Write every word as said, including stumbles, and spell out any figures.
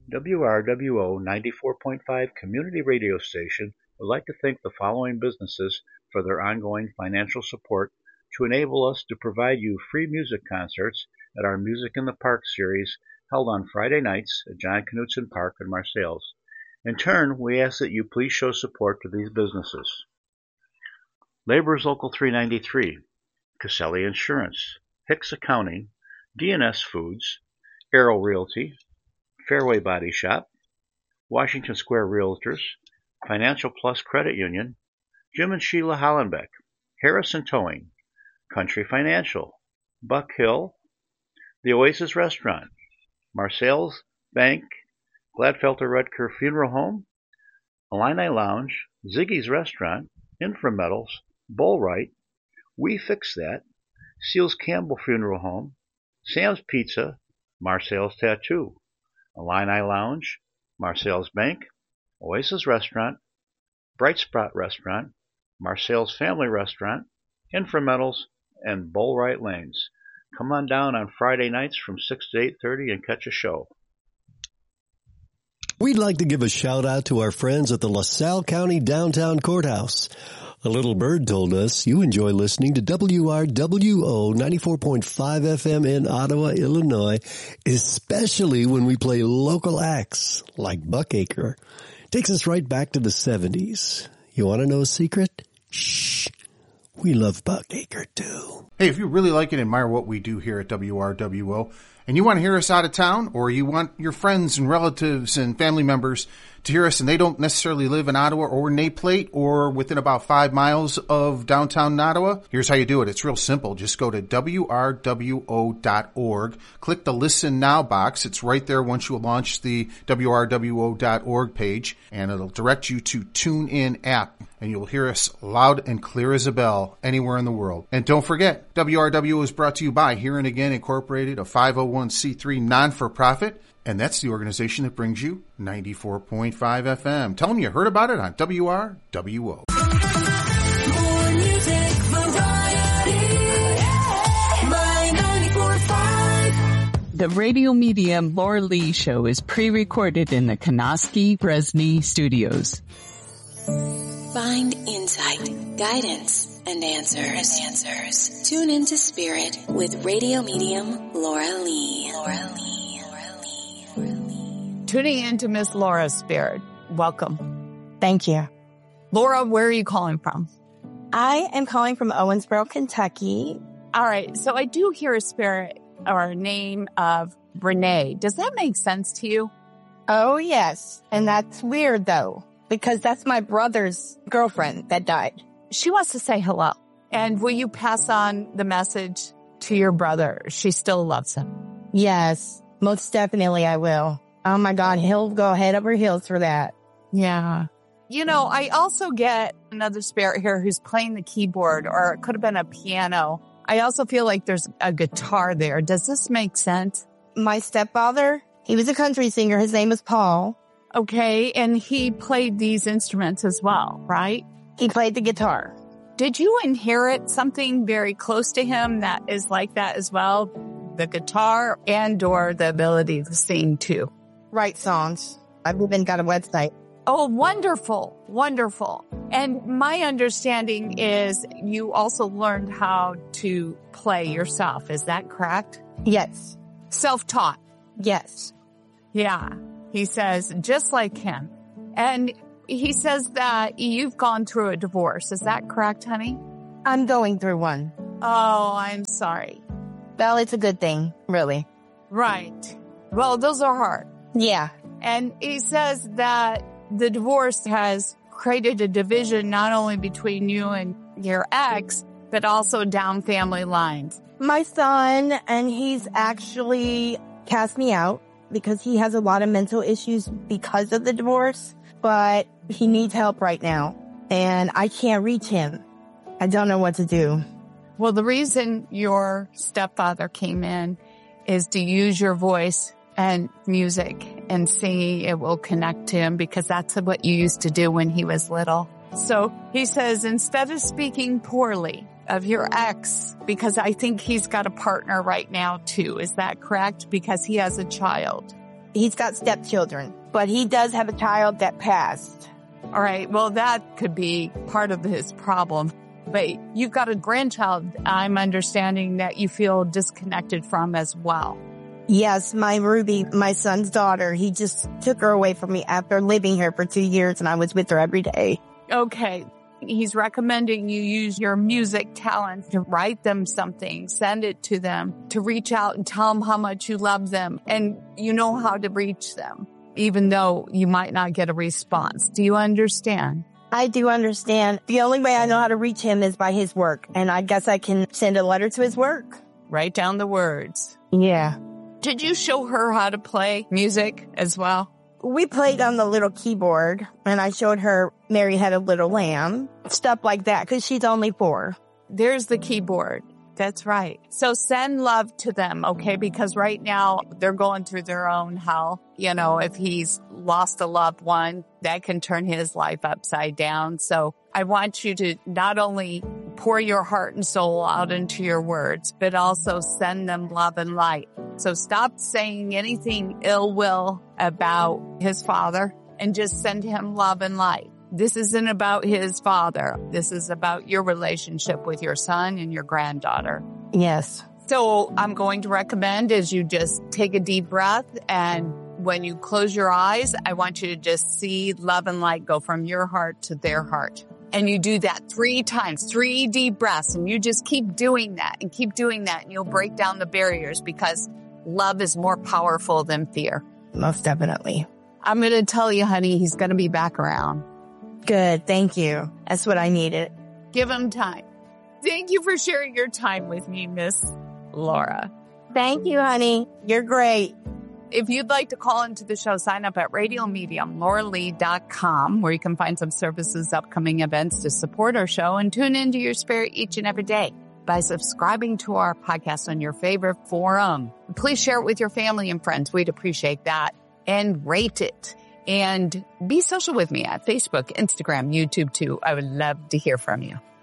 W R W O ninety-four point five Community Radio Station would like to thank the following businesses for their ongoing financial support to enable us to provide you free music concerts at our Music in the Park series held on Friday nights at John Knutson Park in Marseilles. In turn, we ask that you please show support to these businesses. Laborers Local three ninety-three, Caselli Insurance, Hicks Accounting, D and S Foods, Arrow Realty, Fairway Body Shop, Washington Square Realtors, Financial Plus Credit Union, Jim and Sheila Hollenbeck, Harrison Towing, Country Financial, Buck Hill, The Oasis Restaurant, Marseilles Bank, Gladfelter Rudker Funeral Home, Illini Lounge, Ziggy's Restaurant, Inframetals, Bullwright, We Fix That, Seals Campbell Funeral Home, Sam's Pizza, Marseilles Tattoo, Illini Lounge, Marseilles Bank, Oasis Restaurant, Bright Spot Restaurant, Marseilles Family Restaurant, Inframetals, and Bullwright Lanes. Come on down on Friday nights from six to eight thirty and catch a show. We'd like to give a shout out to our friends at the LaSalle County Downtown Courthouse. A little bird told us you enjoy listening to W R W O ninety-four point five F M in Ottawa, Illinois, especially when we play local acts like Buckacre. Takes us right back to the seventies. You want to know a secret? Shh. We love Buckacre too. Hey, if you really like and admire what we do here at W R W O, and you want to hear us out of town, or you want your friends and relatives and family members to hear us and they don't necessarily live in Ottawa or Naplate or within about five miles of downtown Ottawa, here's how you do it. It's real simple. Just go to W R W O dot org, click the Listen Now box. It's right there once you launch the W R W O dot org page, and it'll direct you to TuneIn app, and you'll hear us loud and clear as a bell anywhere in the world. And don't forget, W R W O is brought to you by Here and Again Incorporated, a five oh one c three non-for-profit, and that's the organization that brings you ninety-four point five F M. Tell them you heard about it on W R W O. More music variety, my ninety-four point five. The Radio Medium Laura Lee Show is pre-recorded in the Kanoski Bresney Studios. Find insight, guidance, and answers. Answers. Tune into Spirit with Radio Medium Laura Lee. Laura Lee. Tuning in to Miss Laura's Spirit. Welcome. Thank you. Laura, where are you calling from? I am calling from Owensboro, Kentucky. All right. So I do hear a spirit or a name of Renee. Does that make sense to you? Oh, yes. And that's weird, though, because that's my brother's girlfriend that died. She wants to say hello. And will you pass on the message to your brother? She still loves him. Yes, most definitely I will. Oh, my God. He'll go head over heels for that. Yeah. You know, I also get another spirit here who's playing the keyboard, or it could have been a piano. I also feel like there's a guitar there. Does this make sense? My stepfather, he was a country singer. His name is Paul. Okay. And he played these instruments as well, right? He played the guitar. Did you inherit something very close to him that is like that as well? The guitar and or the ability to sing too? Write songs. I've even got a website. Oh, wonderful. Wonderful. And my understanding is you also learned how to play yourself. Is that correct? Yes. Self-taught. Yes. Yeah. He says, just like him. And he says that you've gone through a divorce. Is that correct, honey? I'm going through one. Oh, I'm sorry. Well, it's a good thing, really. Right. Well, those are hard. Yeah. And he says that the divorce has created a division not only between you and your ex, but also down family lines. My son, and he's actually cast me out because he has a lot of mental issues because of the divorce, but he needs help right now, and I can't reach him. I don't know what to do. Well, the reason your stepfather came in is to use your voice and music and singing. It will connect to him because that's what you used to do when he was little. So he says, instead of speaking poorly of your ex, because I think he's got a partner right now too. Is that correct? Because he has a child. He's got stepchildren, but he does have a child that passed. All right. Well, that could be part of his problem. But you've got a grandchild I'm understanding that you feel disconnected from as well. Yes, my Ruby, my son's daughter, he just took her away from me after living here for two years and I was with her every day. Okay. He's recommending you use your music talent to write them something, send it to them, to reach out and tell them how much you love them. And you know how to reach them, even though you might not get a response. Do you understand? I do understand. The only way I know how to reach him is by his work. And I guess I can send a letter to his work. Write down the words. Yeah. Did you show her how to play music as well? We played on the little keyboard, and I showed her Mary Had a Little Lamb, stuff like that, because she's only four. There's the keyboard. That's right. So send love to them, okay? Because right now they're going through their own hell. You know, if he's lost a loved one, that can turn his life upside down. So I want you to not only pour your heart and soul out into your words, but also send them love and light. So stop saying anything ill will about his father and just send him love and light. This isn't about his father. This is about your relationship with your son and your granddaughter. Yes. So I'm going to recommend is you just take a deep breath, and when you close your eyes, I want you to just see love and light go from your heart to their heart. And you do that three times, three deep breaths, and you just keep doing that and keep doing that, and you'll break down the barriers because love is more powerful than fear. Most definitely. I'm going to tell you, honey, he's going to be back around. Good. Thank you. That's what I needed. Give him time. Thank you for sharing your time with me, Miss Laura. Thank you, honey. You're great. If you'd like to call into the show, sign up at radio medium laura lee dot com, where you can find some services, upcoming events to support our show, and tune into your spirit each and every day by subscribing to our podcast on your favorite forum. Please share it with your family and friends. We'd appreciate that. And rate it. And be social with me at Facebook, Instagram, YouTube too. I would love to hear from you.